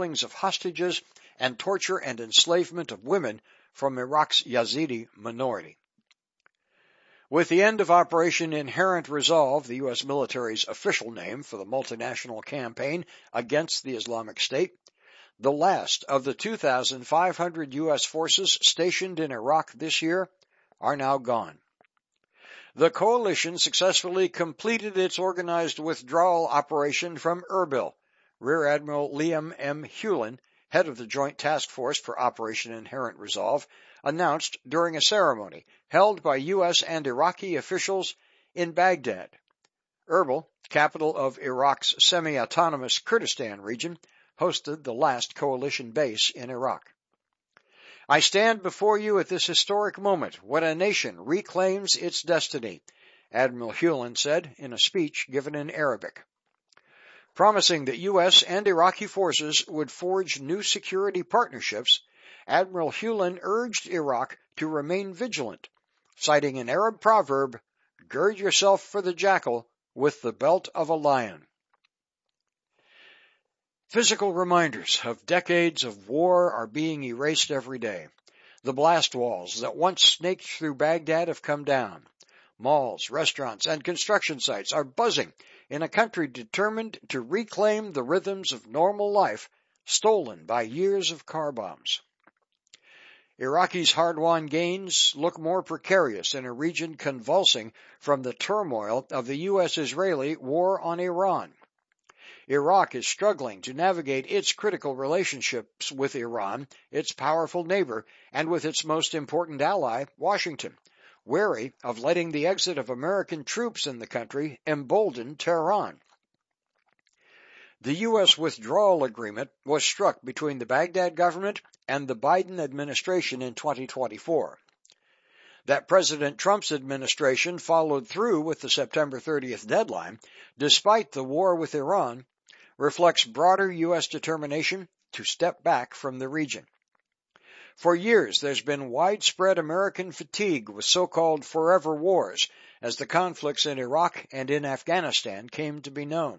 killings of hostages and torture and enslavement of women from Iraq's Yazidi minority. With the end of Operation Inherent Resolve, the U.S. military's official name for the multinational campaign against the Islamic State, the last of the 2,500 U.S. forces stationed in Iraq this year are now gone. The coalition successfully completed its organized withdrawal operation from Erbil. Rear Admiral Liam M. Hewlin, head of the Joint Task Force for Operation Inherent Resolve, announced during a ceremony held by U.S. and Iraqi officials in Baghdad. Erbil, capital of Iraq's semi-autonomous Kurdistan region, hosted the last coalition base in Iraq. I stand before you at this historic moment when a nation reclaims its destiny, Admiral Hewlin said in a speech given in Arabic. Promising that U.S. and Iraqi forces would forge new security partnerships, Admiral Hewlin urged Iraq to remain vigilant, citing an Arab proverb, "Gird yourself for the jackal with the belt of a lion." Physical reminders of decades of war are being erased every day. The blast walls that once snaked through Baghdad have come down. Malls, restaurants, and construction sites are buzzing in a country determined to reclaim the rhythms of normal life stolen by years of car bombs. Iraqis' hard-won gains look more precarious in a region convulsing from the turmoil of the U.S.-Israeli war on Iran. Iraq is struggling to navigate its critical relationships with Iran, its powerful neighbor, and with its most important ally, Washington, wary of letting the exit of American troops in the country embolden Tehran. The U.S. withdrawal agreement was struck between the Baghdad government and the Biden administration in 2024. That President Trump's administration followed through with the September 30th deadline, despite the war with Iran, reflects broader U.S. determination to step back from the region. For years, there's been widespread American fatigue with so-called forever wars as the conflicts in Iraq and in Afghanistan came to be known.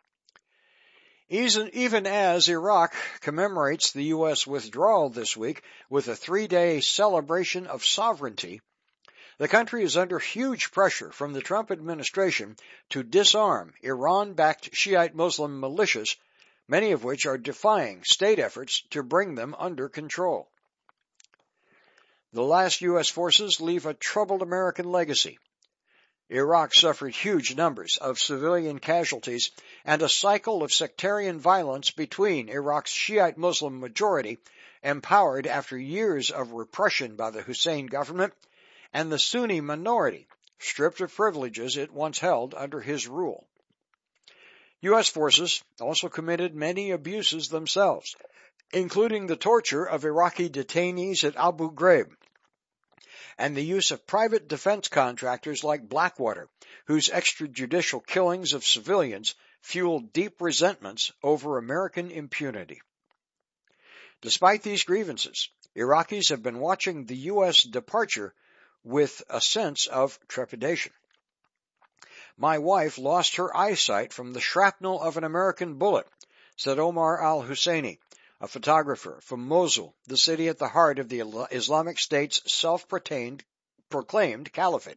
Even as Iraq commemorates the U.S. withdrawal this week with a 3-day celebration of sovereignty, the country is under huge pressure from the Trump administration to disarm Iran-backed Shiite Muslim militias, many of which are defying state efforts to bring them under control. The last U.S. forces leave a troubled American legacy. Iraq suffered huge numbers of civilian casualties and a cycle of sectarian violence between Iraq's Shiite Muslim majority, empowered after years of repression by the Hussein government, and the Sunni minority, stripped of privileges it once held under his rule. U.S. forces also committed many abuses themselves, including the torture of Iraqi detainees at Abu Ghraib, and the use of private defense contractors like Blackwater, whose extrajudicial killings of civilians fueled deep resentments over American impunity. Despite these grievances, Iraqis have been watching the U.S. departure with a sense of trepidation. My wife lost her eyesight from the shrapnel of an American bullet, said Omar al-Husseini, a photographer from Mosul, the city at the heart of the Islamic State's self-proclaimed caliphate.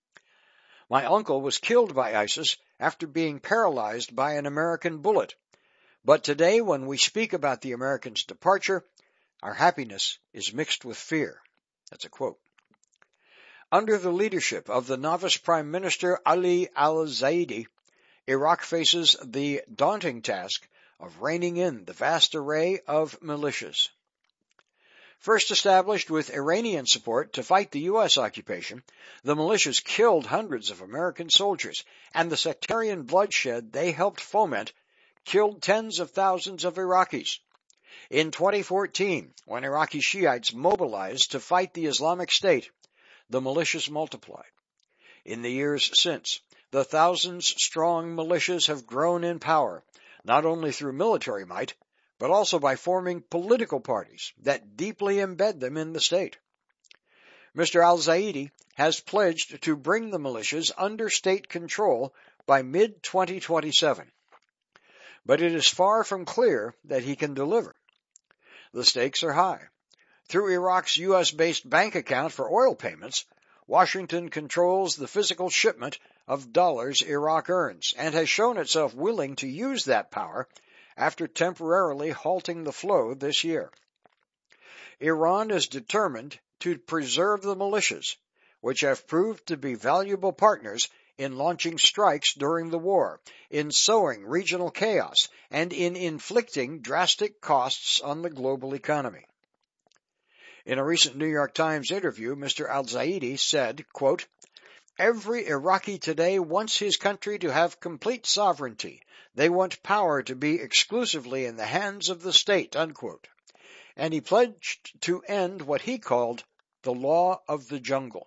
My uncle was killed by ISIS after being paralyzed by an American bullet. But today, when we speak about the Americans' departure, our happiness is mixed with fear. That's a quote. Under the leadership of the novice Prime Minister Ali al-Zaidi, Iraq faces the daunting task of reining in the vast array of militias. First established with Iranian support to fight the U.S. occupation, the militias killed hundreds of American soldiers, and the sectarian bloodshed they helped foment killed tens of thousands of Iraqis. In 2014, when Iraqi Shiites mobilized to fight the Islamic State, the militias multiplied. In the years since, the thousands-strong militias have grown in power, not only through military might, but also by forming political parties that deeply embed them in the state. Mr. al-Zaidi has pledged to bring the militias under state control by mid-2027. but it is far from clear that he can deliver. The stakes are high. Through Iraq's U.S.-based bank account for oil payments, Washington controls the physical shipment of dollars Iraq earns and has shown itself willing to use that power after temporarily halting the flow this year. Iran is determined to preserve the militias, which have proved to be valuable partners in launching strikes during the war, in sowing regional chaos, and in inflicting drastic costs on the global economy. In a recent New York Times interview, Mr. al-Zaidi said, quote, "Every Iraqi today wants his country to have complete sovereignty. They want power to be exclusively in the hands of the state," unquote. And he pledged to end what he called the law of the jungle.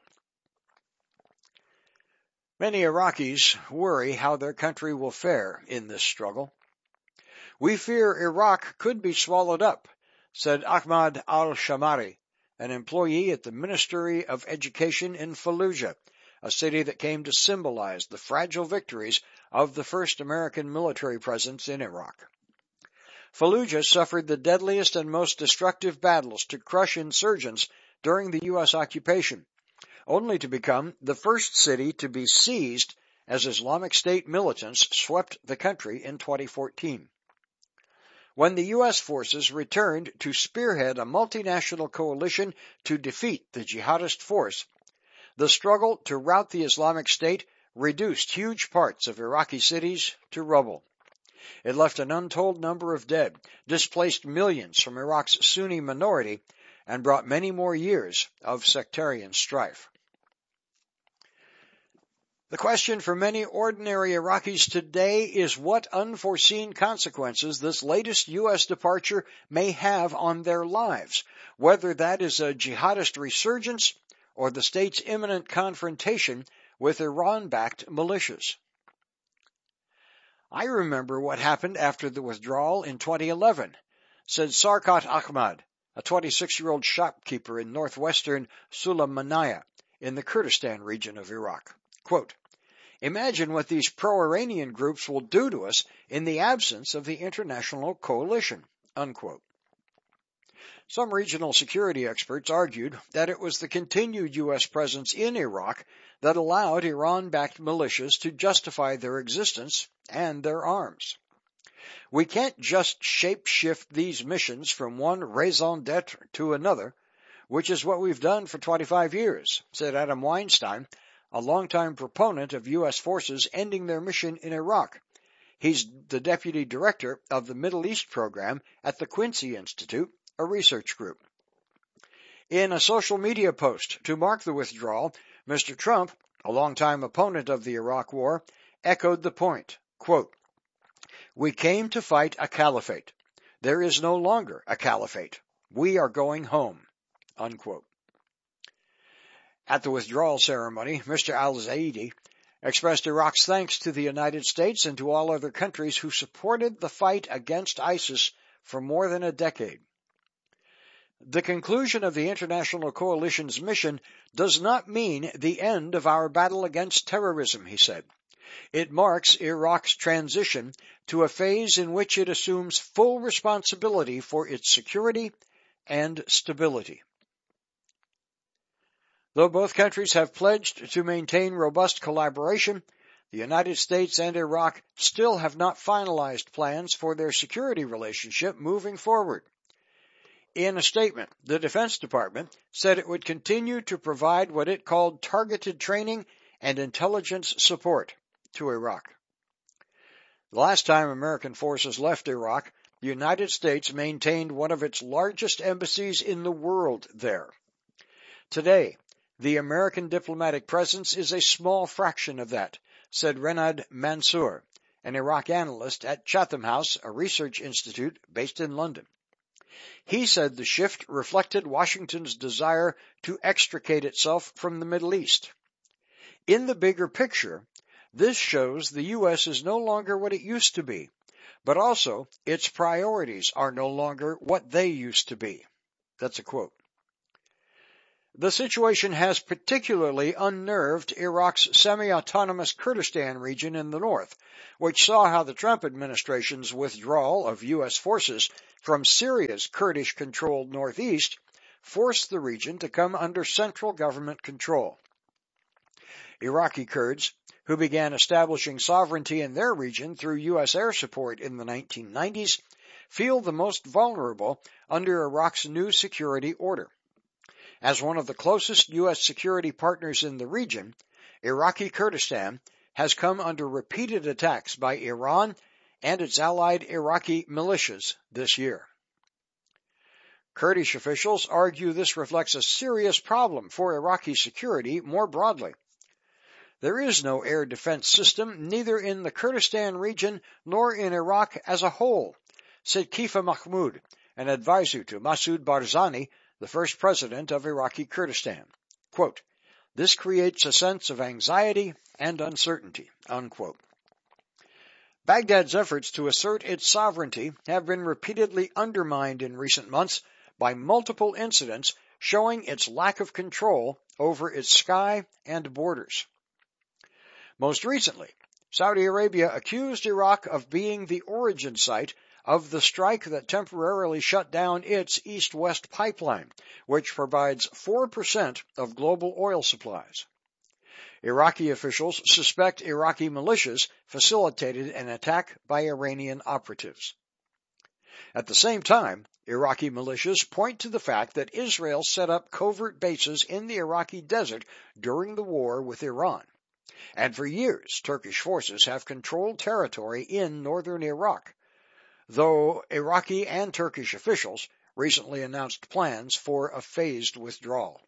Many Iraqis worry how their country will fare in this struggle. "We fear Iraq could be swallowed up," said Ahmad al-Shamari, an employee at the Ministry of Education in Fallujah, a city that came to symbolize the fragile victories of the first American military presence in Iraq. Fallujah suffered the deadliest and most destructive battles to crush insurgents during the U.S. occupation, only to become the first city to be seized as Islamic State militants swept the country in 2014. When the U.S. forces returned to spearhead a multinational coalition to defeat the jihadist force, the struggle to rout the Islamic State reduced huge parts of Iraqi cities to rubble. It left an untold number of dead, displaced millions from Iraq's Sunni minority, and brought many more years of sectarian strife. The question for many ordinary Iraqis today is what unforeseen consequences this latest U.S. departure may have on their lives, whether that is a jihadist resurgence or the state's imminent confrontation with Iran-backed militias. "I remember what happened after the withdrawal in 2011, said Sarkat Ahmad, a 26-year-old shopkeeper in northwestern Sulaymaniyah in the Kurdistan region of Iraq. Quote, "Imagine what these pro-Iranian groups will do to us in the absence of the international coalition." Unquote. Some regional security experts argued that it was the continued U.S. presence in Iraq that allowed Iran-backed militias to justify their existence and their arms. "We can't just shape-shift these missions from one raison d'etre to another, which is what we've done for 25 years, said Adam Weinstein, a longtime proponent of U.S. forces ending their mission in Iraq. He's the deputy director of the Middle East program at the Quincy Institute, a research group. In a social media post to mark the withdrawal, Mr. Trump, a longtime opponent of the Iraq War, echoed the point. Quote, "We came to fight a caliphate. There is no longer a caliphate. We are going home." Unquote. At the withdrawal ceremony, Mr. al-Zaidi expressed Iraq's thanks to the United States and to all other countries who supported the fight against ISIS for more than a decade. "The conclusion of the international coalition's mission does not mean the end of our battle against terrorism," he said. "It marks Iraq's transition to a phase in which it assumes full responsibility for its security and stability." Though both countries have pledged to maintain robust collaboration, the United States and Iraq still have not finalized plans for their security relationship moving forward. In a statement, the Defense Department said it would continue to provide what it called targeted training and intelligence support to Iraq. The last time American forces left Iraq, the United States maintained one of its largest embassies in the world there. Today, the American diplomatic presence is a small fraction of that, said Renad Mansour, an Iraq analyst at Chatham House, a research institute based in London. He said the shift reflected Washington's desire to extricate itself from the Middle East. In the bigger picture, this shows the U.S. is no longer what it used to be, but also its priorities are no longer what they used to be. That's a quote. The situation has particularly unnerved Iraq's semi-autonomous Kurdistan region in the north, which saw how the Trump administration's withdrawal of U.S. forces from Syria's Kurdish-controlled northeast forced the region to come under central government control. Iraqi Kurds, who began establishing sovereignty in their region through U.S. air support in the 1990s, feel the most vulnerable under Iraq's new security order. As one of the closest U.S. security partners in the region, Iraqi Kurdistan has come under repeated attacks by Iran and its allied Iraqi militias this year. Kurdish officials argue this reflects a serious problem for Iraqi security more broadly. There is no air defense system neither in the Kurdistan region nor in Iraq as a whole, said Kifa Mahmoud, an advisor to Masoud Barzani, the first president of Iraqi Kurdistan. Quote, "This creates a sense of anxiety and uncertainty," unquote. Baghdad's efforts to assert its sovereignty have been repeatedly undermined in recent months by multiple incidents showing its lack of control over its sky and borders. Most recently, Saudi Arabia accused Iraq of being the origin site of the strike that temporarily shut down its east-west pipeline, which provides 4% of global oil supplies. Iraqi officials suspect Iraqi militias facilitated an attack by Iranian operatives. At the same time, Iraqi militias point to the fact that Israel set up covert bases in the Iraqi desert during the war with Iran. And for years, Turkish forces have controlled territory in northern Iraq, though Iraqi and Turkish officials recently announced plans for a phased withdrawal.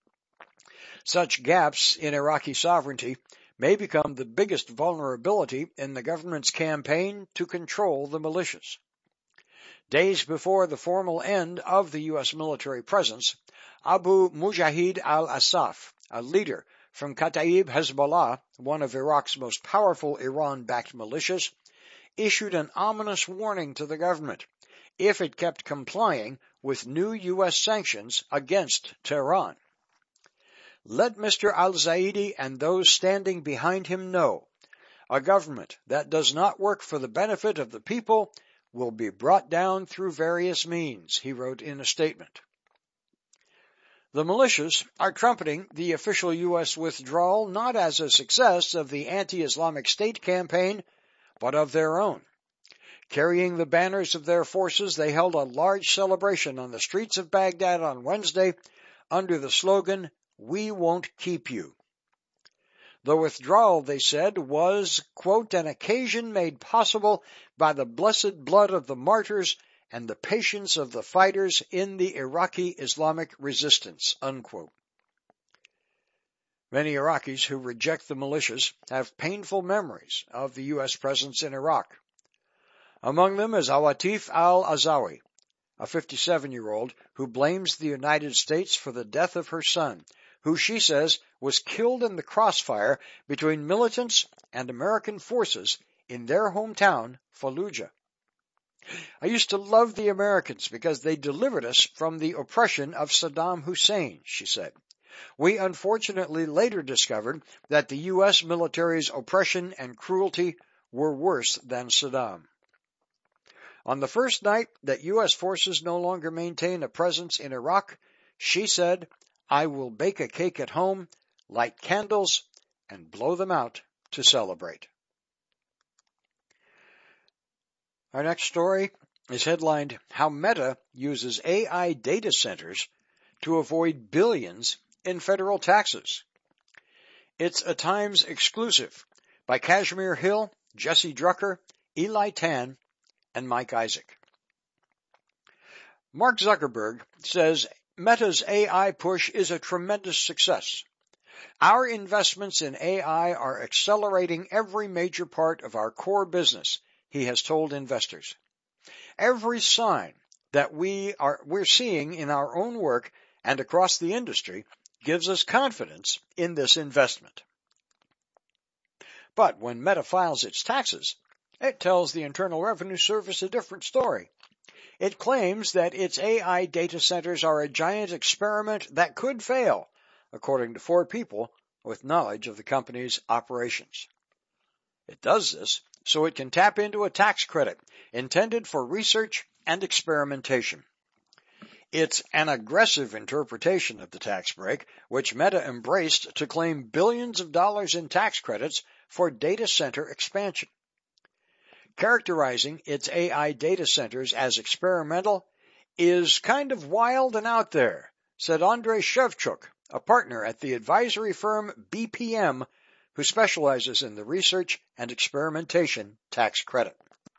Such gaps in Iraqi sovereignty may become the biggest vulnerability in the government's campaign to control the militias. Days before the formal end of the U.S. military presence, Abu Mujahid al-Asaf, a leader from Kataib Hezbollah, one of Iraq's most powerful Iran-backed militias, issued an ominous warning to the government if it kept complying with new U.S. sanctions against Tehran. "Let Mr. al-Zaidi and those standing behind him know, a government that does not work for the benefit of the people will be brought down through various means," he wrote in a statement. The militias are trumpeting the official U.S. withdrawal not as a success of the anti-Islamic State campaign, but of their own. Carrying the banners of their forces, they held a large celebration on the streets of Baghdad on Wednesday under the slogan, "We won't keep you." The withdrawal, they said, was, quote, "an occasion made possible by the blessed blood of the martyrs and the patience of the fighters in the Iraqi Islamic resistance," unquote. Many Iraqis who reject the militias have painful memories of the U.S. presence in Iraq. Among them is Awatif al-Azawi, a 57-year-old who blames the United States for the death of her son, who she says was killed in the crossfire between militants and American forces in their hometown, Fallujah. "I used to love the Americans because they delivered us from the oppression of Saddam Hussein," she said. "We unfortunately later discovered that the U.S. military's oppression and cruelty were worse than Saddam." On the first night that U.S. forces no longer maintain a presence in Iraq, she said, "I will bake a cake at home, light candles, and blow them out to celebrate." Our next story is headlined, "How Meta Uses AI Data Centers to Avoid Billions in Federal Taxes." It's a Times exclusive by Kashmir Hill, Jesse Drucker, Eli Tan, and Mike Isaac. Mark Zuckerberg says Meta's AI push is a tremendous success. "Our investments in AI are accelerating every major part of our core business," he has told investors. "Every sign that we're seeing in our own work and across the industry gives us confidence in this investment." But when Meta files its taxes, it tells the Internal Revenue Service a different story. It claims that its AI data centers are a giant experiment that could fail, according to 4 people with knowledge of the company's operations. It does this so it can tap into a tax credit intended for research and experimentation. It's an aggressive interpretation of the tax break, which Meta embraced to claim billions of dollars in tax credits for data center expansion. Characterizing its AI data centers as experimental is kind of wild and out there, said Andrei Shevchuk, a partner at the advisory firm BPM, who specializes in the research and experimentation tax credit.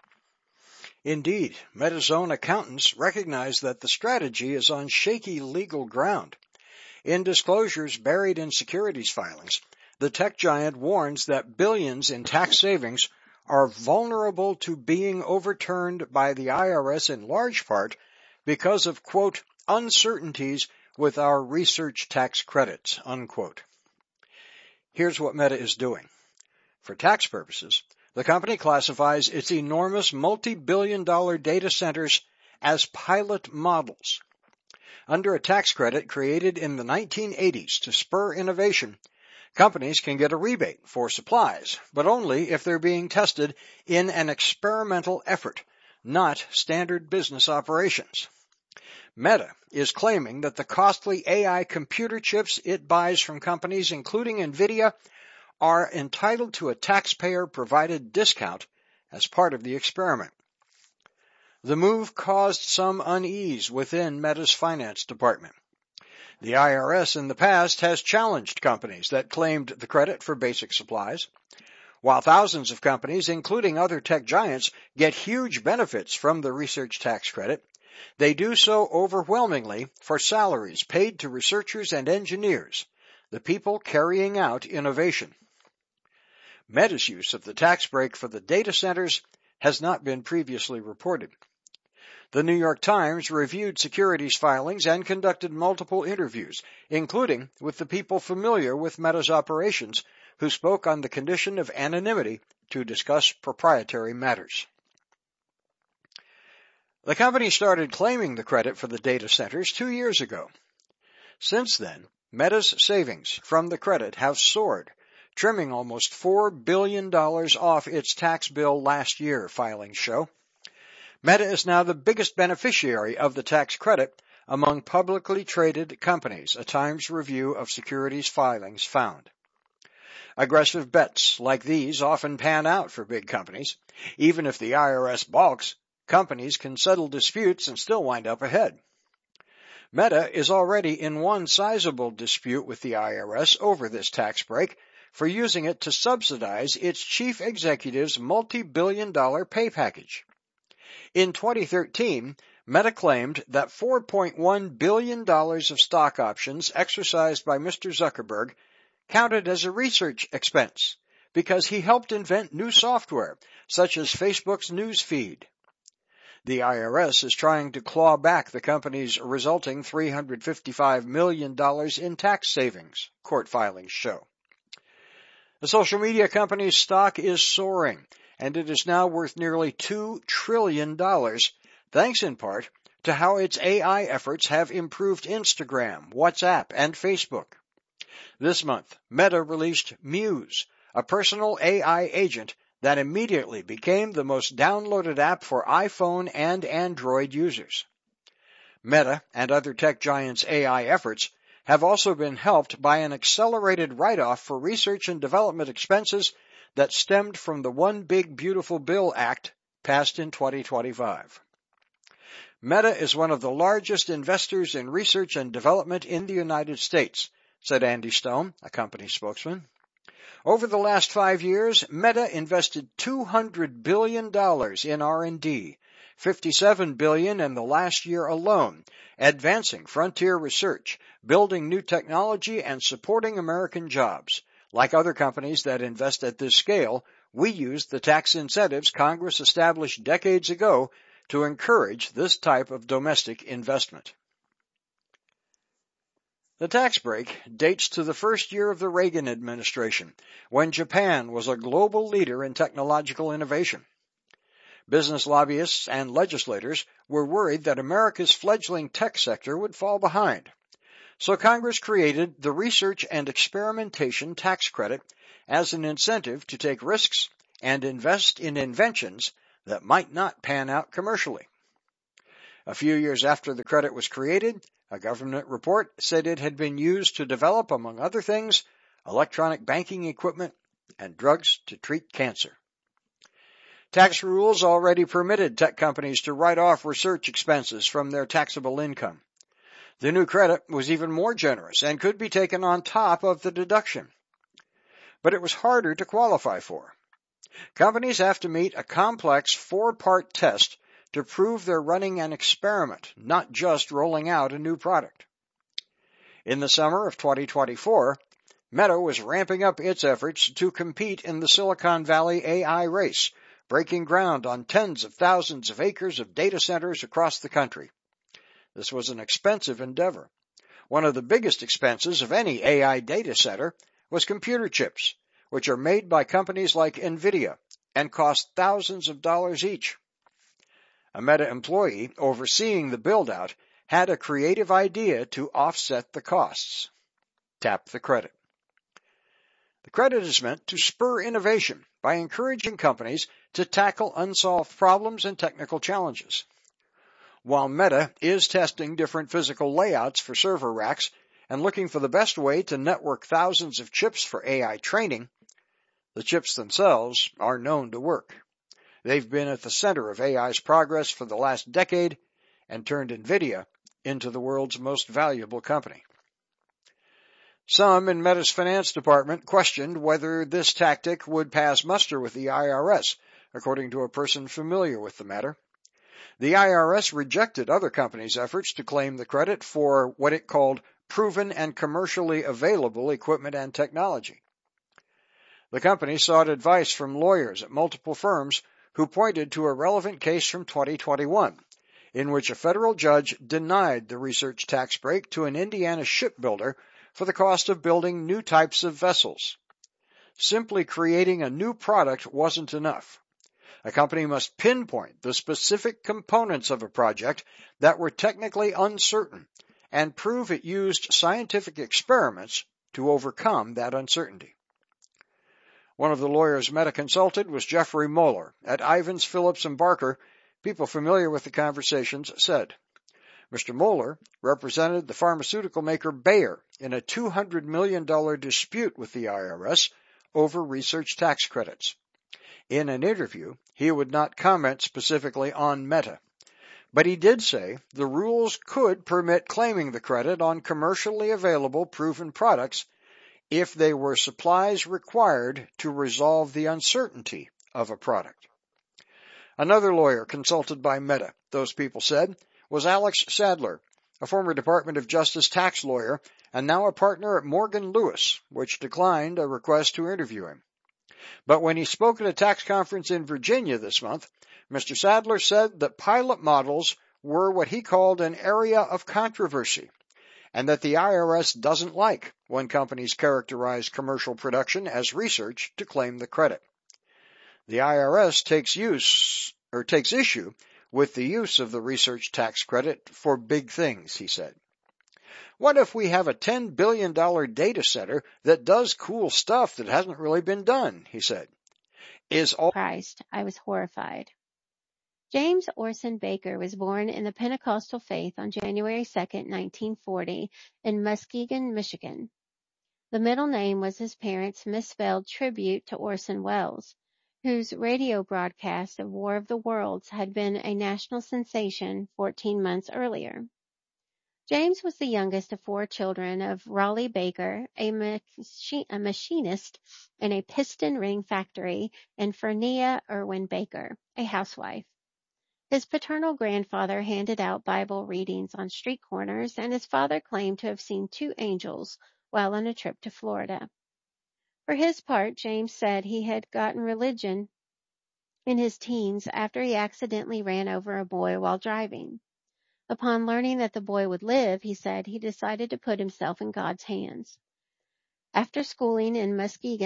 Indeed, Meta's own accountants recognize that the strategy is on shaky legal ground. In disclosures buried in securities filings, the tech giant warns that billions in tax savings are vulnerable to being overturned by the IRS in large part because of, quote, uncertainties with our research tax credits, unquote. Here's what Meta is doing. For tax purposes, the company classifies its enormous multi-billion-dollar data centers as pilot models. Under a tax credit created in the 1980s to spur innovation, companies can get a rebate for supplies, but only if they're being tested in an experimental effort, not standard business operations. Meta is claiming that the costly AI computer chips it buys from companies including NVIDIA are entitled to a taxpayer-provided discount as part of the experiment. The move caused some unease within Meta's finance department. The IRS in the past has challenged companies that claimed the credit for basic supplies. While thousands of companies, including other tech giants, get huge benefits from the research tax credit, they do so overwhelmingly for salaries paid to researchers and engineers, the people carrying out innovation. Meta's use of the tax break for the data centers has not been previously reported. The New York Times reviewed securities filings and conducted multiple interviews, including with the people familiar with Meta's operations, who spoke on the condition of anonymity to discuss proprietary matters. The company started claiming the credit for the data centers 2 years ago. Since then, Meta's savings from the credit have soared, trimming almost $4 billion off its tax bill last year, filings show. Meta is now the biggest beneficiary of the tax credit among publicly traded companies, a Times review of securities filings found. Aggressive bets like these often pan out for big companies. Even if the IRS balks, companies can settle disputes and still wind up ahead. Meta is already in one sizable dispute with the IRS over this tax break for using it to subsidize its chief executive's multi-billion-dollar pay package. In 2013, Meta claimed that $4.1 billion of stock options exercised by Mr. Zuckerberg counted as a research expense because he helped invent new software, such as Facebook's news feed. The IRS is trying to claw back the company's resulting $355 million in tax savings, court filings show. The social media company's stock is soaring, and it is now worth nearly $2 trillion, thanks in part to how its AI efforts have improved Instagram, WhatsApp, and Facebook. This month, Meta released Muse, a personal AI agent that immediately became the most downloaded app for iPhone and Android users. Meta and other tech giants' AI efforts have also been helped by an accelerated write-off for research and development expenses that stemmed from the One Big Beautiful Bill Act passed in 2025. Meta is one of the largest investors in research and development in the United States, said Andy Stone, a company spokesman. Over the last 5 years, Meta invested $200 billion in R&D, $57 billion in the last year alone, advancing frontier research, building new technology, and supporting American jobs. Like other companies that invest at this scale, we use the tax incentives Congress established decades ago to encourage this type of domestic investment. The tax break dates to the first year of the Reagan administration, when Japan was a global leader in technological innovation. Business lobbyists and legislators were worried that America's fledgling tech sector would fall behind. So Congress created the Research and Experimentation Tax Credit as an incentive to take risks and invest in inventions that might not pan out commercially. A few years after the credit was created, a government report said it had been used to develop, among other things, electronic banking equipment and drugs to treat cancer. Tax rules already permitted tech companies to write off research expenses from their taxable income. The new credit was even more generous and could be taken on top of the deduction. But it was harder to qualify for. Companies have to meet a complex four-part test to prove they're running an experiment, not just rolling out a new product. In the summer of 2024, Meta was ramping up its efforts to compete in the Silicon Valley AI race, breaking ground on tens of thousands of acres of data centers across the country. This was an expensive endeavor. One of the biggest expenses of any AI data center was computer chips, which are made by companies like NVIDIA and cost thousands of dollars each. A Meta employee overseeing the build-out had a creative idea to offset the costs. Tap the credit. The credit is meant to spur innovation by encouraging companies to tackle unsolved problems and technical challenges. While Meta is testing different physical layouts for server racks and looking for the best way to network thousands of chips for AI training, the chips themselves are known to work. They've been at the center of AI's progress for the last decade and turned NVIDIA into the world's most valuable company. Some in Meta's finance department questioned whether this tactic would pass muster with the IRS, according to a person familiar with the matter. The IRS rejected other companies' efforts to claim the credit for what it called proven and commercially available equipment and technology. The company sought advice from lawyers at multiple firms who pointed to a relevant case from 2021, in which a federal judge denied the research tax break to an Indiana shipbuilder for the cost of building new types of vessels. Simply creating a new product wasn't enough. A company must pinpoint the specific components of a project that were technically uncertain and prove it used scientific experiments to overcome that uncertainty. One of the lawyers Meta consulted was Jeffrey Moeller at Ivins, Phillips & Barker. People familiar with the conversations said. Mr. Moeller represented the pharmaceutical maker Bayer in a $200 million dispute with the IRS over research tax credits. In an interview, he would not comment specifically on Meta, but he did say the rules could permit claiming the credit on commercially available proven products if they were supplies required to resolve the uncertainty of a product. Another lawyer consulted by Meta, those people said, was Alex Sadler, a former Department of Justice tax lawyer and now a partner at Morgan Lewis, which declined a request to interview him. But when he spoke at a tax conference in Virginia this month, Mr. Sadler said that pilot models were what he called an area of controversy, and that the IRS doesn't like when companies characterize commercial production as research to claim the credit. The IRS takes issue with the use of the research tax credit for big things, he said. What if we have a $10 billion data center that does cool stuff that hasn't really been done, he said. Christ, I was horrified. James Orson Baker was born in the Pentecostal faith on January 2, 1940, in Muskegon, Michigan. The middle name was his parents' misspelled tribute to Orson Welles, whose radio broadcast of War of the Worlds had been a national sensation 14 months earlier. James was the youngest of 4 children of Raleigh Baker, a machinist in a piston ring factory, and Fernia Irwin Baker, a housewife. His paternal grandfather handed out Bible readings on street corners, and his father claimed to have seen 2 angels while on a trip to Florida. For his part, James said he had gotten religion in his teens after he accidentally ran over a boy while driving. Upon learning that the boy would live, he said he decided to put himself in God's hands. After schooling in Muskegon,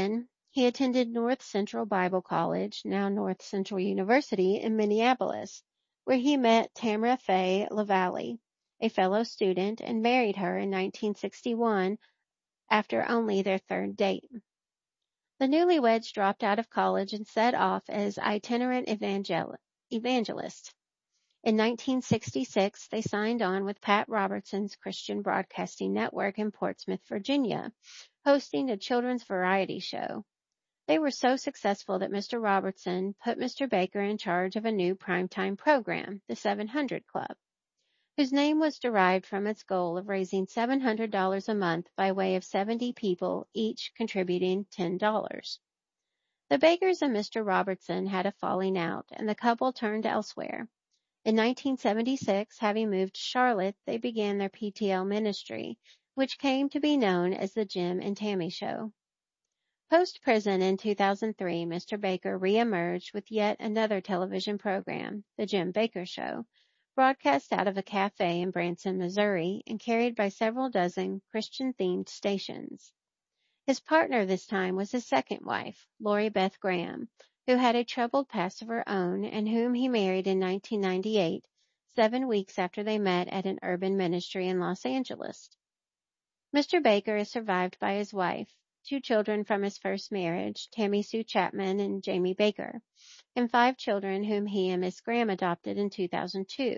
He attended North Central Bible College, now North Central University, in Minneapolis, where he met Tamara Faye LaValle, a fellow student, and married her in 1961 after only their third date. The newlyweds dropped out of college and set off as itinerant evangelists. In 1966, they signed on with Pat Robertson's Christian Broadcasting Network in Portsmouth, Virginia, hosting a children's variety show. They were so successful that Mr. Robertson put Mr. Baker in charge of a new primetime program, the 700 Club, whose name was derived from its goal of raising $700 a month by way of 70 people, each contributing $10. The Bakers and Mr. Robertson had a falling out, and the couple turned elsewhere. In 1976, having moved to Charlotte, they began their PTL ministry, which came to be known as the Jim and Tammy Show. Post-prison in 2003, Mr. Baker re-emerged with yet another television program, The Jim Baker Show, broadcast out of a cafe in Branson, Missouri, and carried by several dozen Christian-themed stations. His partner this time was his second wife, Lori Beth Graham, who had a troubled past of her own and whom he married in 1998, 7 weeks after they met at an urban ministry in Los Angeles. Mr. Baker is survived by his wife, 2 children from his first marriage, Tammy Sue Chapman and Jamie Baker, and 5 children whom he and Miss Graham adopted in 2002,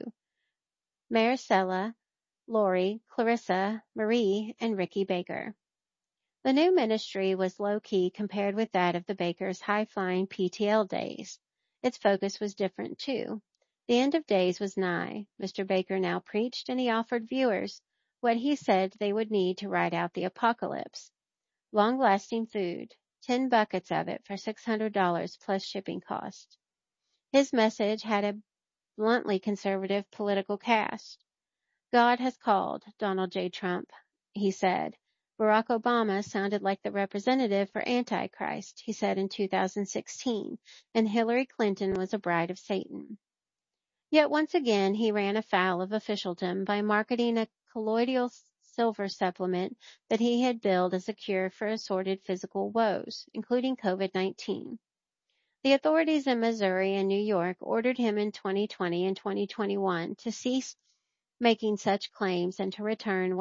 Maricela, Lori, Clarissa, Marie, and Ricky Baker. The new ministry was low-key compared with that of the Bakers' high-flying PTL days. Its focus was different, too. The end of days was nigh. Mr. Baker now preached, and he offered viewers what he said they would need to ride out the apocalypse. Long-lasting food, 10 buckets of it for $600 plus shipping costs. His message had a bluntly conservative political cast. God has called Donald J. Trump, he said. Barack Obama sounded like the representative for Antichrist, he said in 2016, and Hillary Clinton was a bride of Satan. Yet once again he ran afoul of officialdom by marketing a colloidal silver supplement that he had billed as a cure for assorted physical woes, including COVID-19. The authorities in Missouri and New York ordered him in 2020 and 2021 to cease making such claims and to return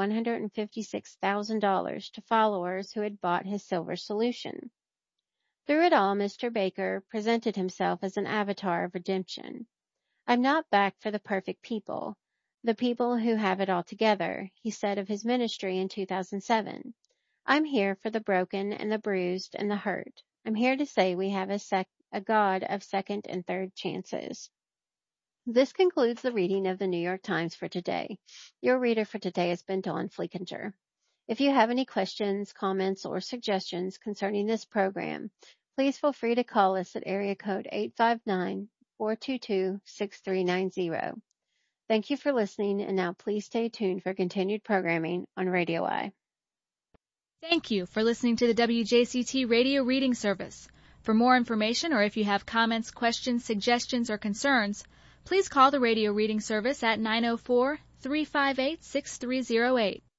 $156,000 to followers who had bought his silver solution. Through it all, Mr. Baker presented himself as an avatar of redemption. I'm not back for the perfect people, the people who have it all together, he said of his ministry in 2007. I'm here for the broken and the bruised and the hurt. I'm here to say we have a God of second and third chances. This concludes the reading of the New York Times for today. Your reader for today has been Dawn Fleekinger. If you have any questions, comments, or suggestions concerning this program, please feel free to call us at area code 859-422-6390. Thank you for listening, and now please stay tuned for continued programming on Radio I. Thank you for listening to the WJCT Radio Reading Service. For more information, or if you have comments, questions, suggestions, or concerns, please call the Radio Reading Service at 904-358-6308.